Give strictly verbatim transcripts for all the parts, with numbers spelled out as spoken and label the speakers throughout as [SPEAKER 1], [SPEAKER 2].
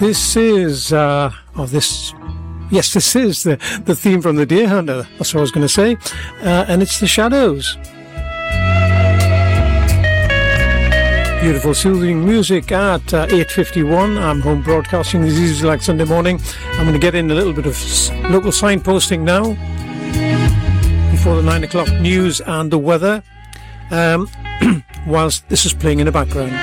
[SPEAKER 1] This is, uh, oh, this, yes, this is the, the theme from the Deer Hunter. That's what I was going to say. Uh, and it's The Shadows. Beautiful, soothing music at uh, eight fifty-one. I'm home broadcasting this easy like Sunday morning. I'm going to get in a little bit of local signposting now before the nine o'clock news and the weather, um, whilst this is playing in the background.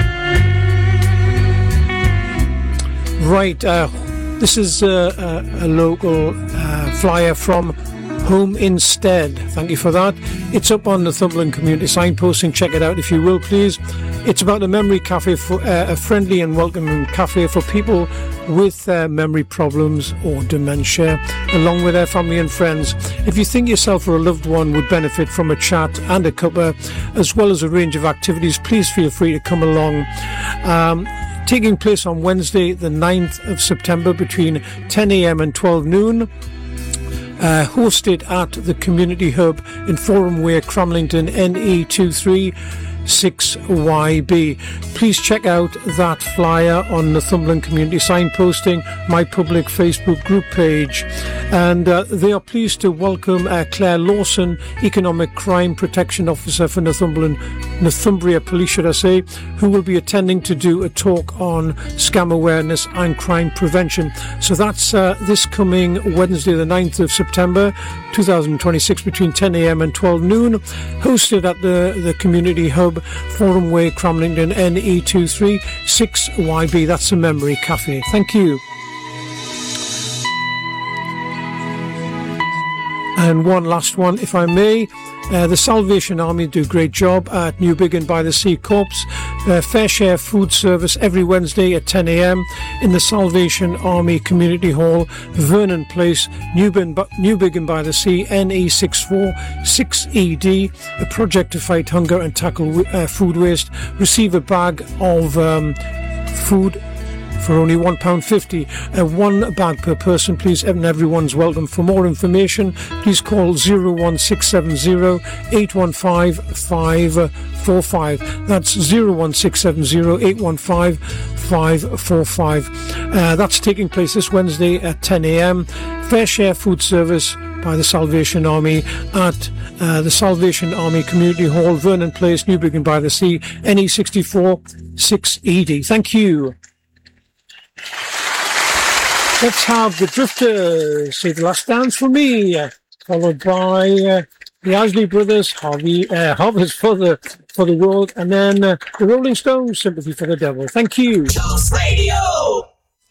[SPEAKER 1] Right, uh, this is uh, a, a local uh, flyer from Home Instead. Thank you for that. It's up on the Northumberland Community Signposting. Check it out if you will, please. It's about a memory cafe, for uh, a friendly and welcoming cafe for people with uh, memory problems or dementia, along with their family and friends. If you think yourself or a loved one would benefit from a chat and a cuppa, as well as a range of activities, please feel free to come along. Um, taking place on Wednesday, the ninth of September, between ten a.m. and twelve noon. Uh, hosted at the Community Hub in Forum Way, Cramlington, N E two three six Y B. Please check out that flyer on Northumberland Community Signposting, my public Facebook group page. And uh, they are pleased to welcome uh, Claire Lawson, Economic Crime Protection Officer for Northumberland, Northumbria Police, should I say, who will be attending to do a talk on scam awareness and crime prevention. So that's uh, this coming Wednesday, the ninth of September two thousand twenty-six, between ten a.m. and twelve noon, hosted at the, the Community Hub, Forum Way, Cramlington, N E two three six Y B. That's a memory cafe. Thank you. And one last one, if I may. Uh, the Salvation Army do a great job at Newbiggin by the Sea Corps. Uh, Fair Share Food Service every Wednesday at ten a.m. in the Salvation Army Community Hall, Vernon Place, Newbiggin, Newbiggin by the Sea, N E six four six E D. A project to fight hunger and tackle uh, food waste. Receive a bag of um, food for only one pound fifty, uh, one bag per person, please, and everyone's welcome. For more information, please call zero one six seven zero eight one five five four five. That's zero one six seven zero eight one five five four five. Uh, that's taking place this Wednesday at ten a.m. Fair Share Food Service by the Salvation Army at uh, the Salvation Army Community Hall, Vernon Place, Newbiggin by the Sea, N E six four six E D. Thank you. Let's have the Drifters say The Last Dance for Me, uh, followed by uh, the Isley Brothers, Harvey, uh, Harvest for the for the World, and then uh, the Rolling Stones, Sympathy for the Devil. Thank you.
[SPEAKER 2] Jones Radio.